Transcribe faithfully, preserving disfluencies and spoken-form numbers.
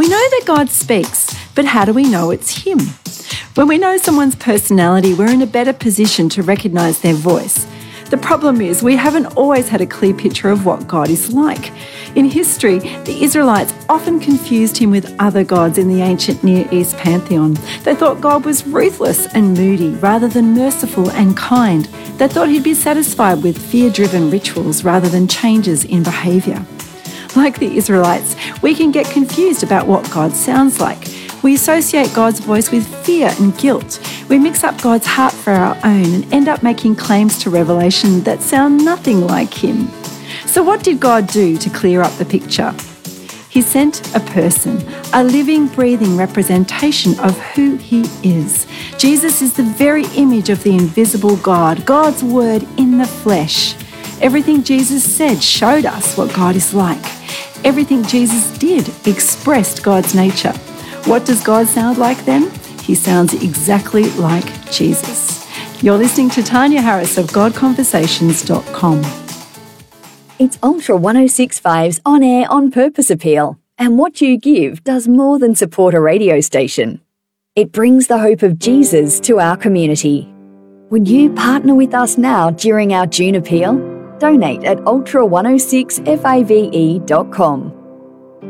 We know that God speaks, but how do we know it's Him? When we know someone's personality, we're in a better position to recognise their voice. The problem is we haven't always had a clear picture of what God is like. In history, the Israelites often confused him with other gods in the ancient Near East pantheon. They thought God was ruthless and moody rather than merciful and kind. They thought he'd be satisfied with fear-driven rituals rather than changes in behaviour. Like the Israelites, we can get confused about what God sounds like. We associate God's voice with fear and guilt. We mix up God's heart for our own and end up making claims to revelation that sound nothing like Him. So what did God do to clear up the picture? He sent a person, a living, breathing representation of who He is. Jesus is the very image of the invisible God, God's Word in the flesh. Everything Jesus said showed us what God is like. Everything Jesus did expressed God's nature. What does God sound like then? He sounds exactly like Jesus. You're listening to Tanya Harris of God Conversations dot com. It's Ultra one oh six point five's On Air On Purpose appeal, and what you give does more than support a radio station. It brings the hope of Jesus to our community. Would you partner with us now during our June appeal? Donate at ultra one oh six fave dot com.